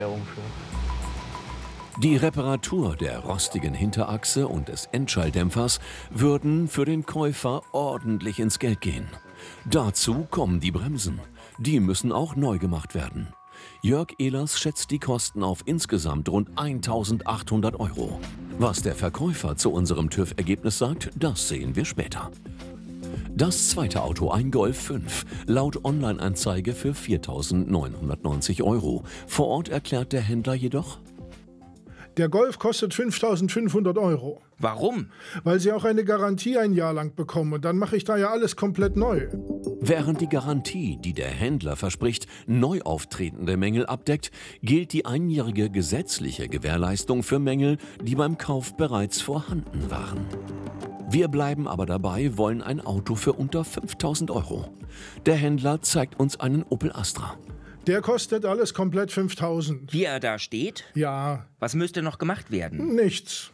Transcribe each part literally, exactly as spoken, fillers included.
Die Reparatur der rostigen Hinterachse und des Endschalldämpfers würden für den Käufer ordentlich ins Geld gehen. Dazu kommen die Bremsen. Die müssen auch neu gemacht werden. Jörg Ehlers schätzt die Kosten auf insgesamt rund eintausendachthundert Euro. Was der Verkäufer zu unserem TÜV-Ergebnis sagt, das sehen wir später. Das zweite Auto, ein Golf fünf, laut Online-Anzeige für viertausendneunhundertneunzig Euro. Vor Ort erklärt der Händler jedoch: Der Golf kostet fünftausendfünfhundert Euro. Warum? Weil Sie auch eine Garantie ein Jahr lang bekommen. Und dann mache ich da ja alles komplett neu. Während die Garantie, die der Händler verspricht, neu auftretende Mängel abdeckt, gilt die einjährige gesetzliche Gewährleistung für Mängel, die beim Kauf bereits vorhanden waren. Wir bleiben aber dabei, wollen ein Auto für unter fünftausend Euro. Der Händler zeigt uns einen Opel Astra. Der kostet alles komplett fünftausend. Wie er da steht? Ja. Was müsste noch gemacht werden? Nichts.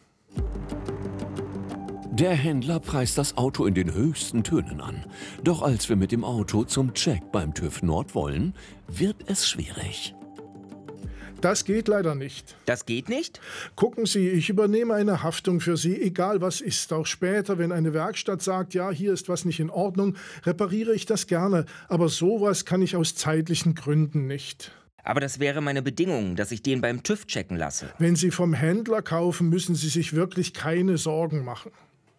Der Händler preist das Auto in den höchsten Tönen an. Doch als wir mit dem Auto zum Check beim TÜV Nord wollen, wird es schwierig. Das geht leider nicht. Das geht nicht? Gucken Sie, ich übernehme eine Haftung für Sie, egal was ist. Auch später, wenn eine Werkstatt sagt, ja, hier ist was nicht in Ordnung, repariere ich das gerne. Aber sowas kann ich aus zeitlichen Gründen nicht. Aber das wäre meine Bedingung, dass ich den beim TÜV checken lasse. Wenn Sie vom Händler kaufen, müssen Sie sich wirklich keine Sorgen machen.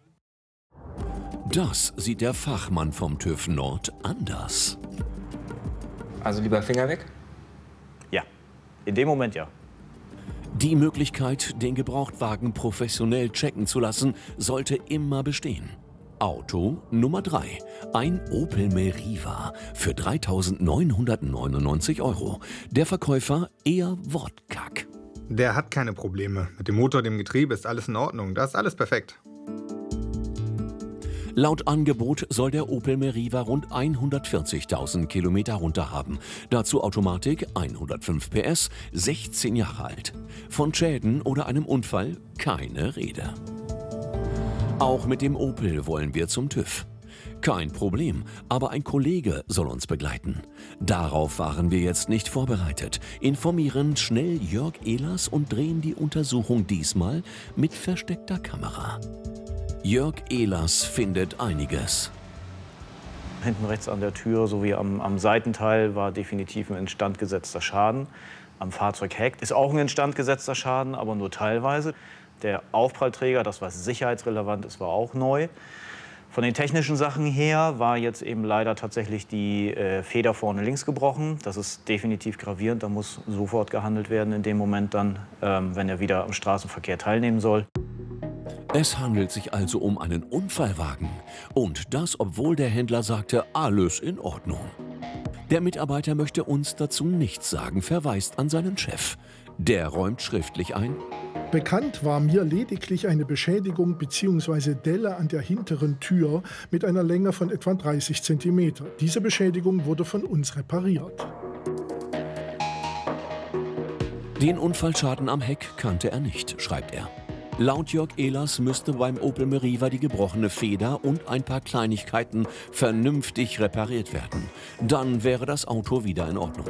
Das sieht der Fachmann vom TÜV Nord anders. Also lieber Finger weg? Ja, in dem Moment ja. Die Möglichkeit, den Gebrauchtwagen professionell checken zu lassen, sollte immer bestehen. Auto Nummer drei. Ein Opel Meriva für dreitausendneunhundertneunundneunzig Euro. Der Verkäufer eher wortkack. Der hat keine Probleme. Mit dem Motor, dem Getriebe ist alles in Ordnung. Da ist alles perfekt. Laut Angebot soll der Opel Meriva rund hundertvierzigtausend Kilometer runter haben. Dazu Automatik, hundertfünf P S, sechzehn Jahre alt. Von Schäden oder einem Unfall keine Rede. Auch mit dem Opel wollen wir zum TÜV. Kein Problem, aber ein Kollege soll uns begleiten. Darauf waren wir jetzt nicht vorbereitet, informieren schnell Jörg Ehlers und drehen die Untersuchung diesmal mit versteckter Kamera. Jörg Ehlers findet einiges. Hinten rechts an der Tür sowie am, am Seitenteil war definitiv ein instand gesetzter Schaden. Am Fahrzeugheck ist auch ein instand gesetzter Schaden, aber nur teilweise. Der Aufprallträger, das was sicherheitsrelevant ist, war auch neu. Von den technischen Sachen her war jetzt eben leider tatsächlich die äh, Feder vorne links gebrochen. Das ist definitiv gravierend, da muss sofort gehandelt werden in dem Moment dann, ähm, wenn er wieder am Straßenverkehr teilnehmen soll. Es handelt sich also um einen Unfallwagen. Und das, obwohl der Händler sagte, alles in Ordnung. Der Mitarbeiter möchte uns dazu nichts sagen, verweist an seinen Chef. Der räumt schriftlich ein: Bekannt war mir lediglich eine Beschädigung bzw. Delle an der hinteren Tür mit einer Länge von etwa dreißig Zentimeter. Diese Beschädigung wurde von uns repariert. Den Unfallschaden am Heck kannte er nicht, schreibt er. Laut Jörg Ehlers müsste beim Opel Meriva die gebrochene Feder und ein paar Kleinigkeiten vernünftig repariert werden. Dann wäre das Auto wieder in Ordnung.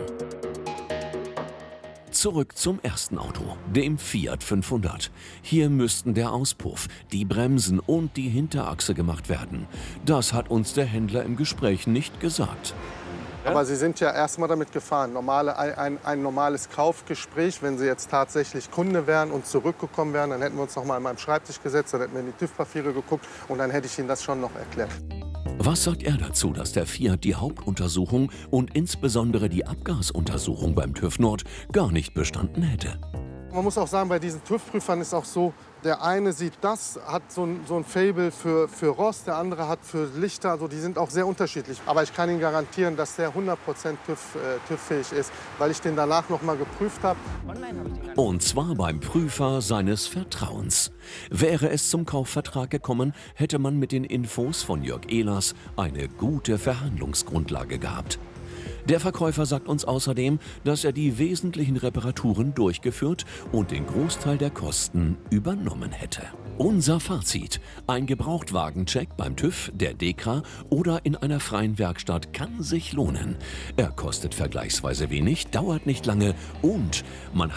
Zurück zum ersten Auto, dem Fiat fünfhundert. Hier müssten der Auspuff, die Bremsen und die Hinterachse gemacht werden. Das hat uns der Händler im Gespräch nicht gesagt. Aber Sie sind ja erstmal damit gefahren. Normale, ein, ein normales Kaufgespräch, wenn Sie jetzt tatsächlich Kunde wären und zurückgekommen wären, dann hätten wir uns noch mal an meinem Schreibtisch gesetzt, dann hätten wir in die TÜV-Papiere geguckt und dann hätte ich Ihnen das schon noch erklärt. Was sagt er dazu, dass der Fiat die Hauptuntersuchung und insbesondere die Abgasuntersuchung beim TÜV Nord gar nicht bestanden hätte? Man muss auch sagen, bei diesen TÜV-Prüfern ist auch so, der eine sieht das, hat so ein, so ein Faible für, für Rost, der andere hat für Lichter, also die sind auch sehr unterschiedlich. Aber ich kann Ihnen garantieren, dass der hundert Prozent TÜV, äh, TÜV-fähig ist, weil ich den danach noch mal geprüft habe. Und zwar beim Prüfer seines Vertrauens. Wäre es zum Kaufvertrag gekommen, hätte man mit den Infos von Jörg Ehlers eine gute Verhandlungsgrundlage gehabt. Der Verkäufer sagt uns außerdem, dass er die wesentlichen Reparaturen durchgeführt und den Großteil der Kosten übernommen hätte. Unser Fazit: Ein Gebrauchtwagencheck beim TÜV, der DEKRA oder in einer freien Werkstatt kann sich lohnen. Er kostet vergleichsweise wenig, dauert nicht lange und man